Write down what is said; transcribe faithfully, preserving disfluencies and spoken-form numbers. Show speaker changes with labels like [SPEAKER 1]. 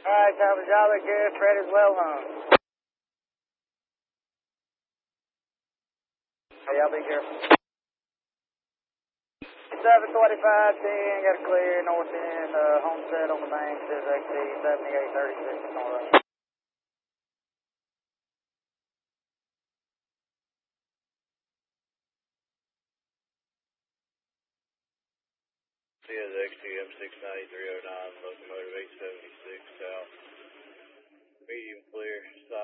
[SPEAKER 1] Alright, Copy Jolly, good. Fred is well hung. Hey, y'all be careful. seven twenty-five ten, got a clear north end, uh, Homestead on the main, says X D seventy-eight thirty-six on the right.
[SPEAKER 2] Says X T M six ninety-three oh nine, locomotive eight seventy-six south. Medium clear, stop.